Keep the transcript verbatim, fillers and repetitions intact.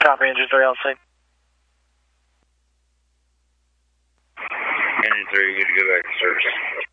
Copy, engine three outside. Engine three, good to go back to service.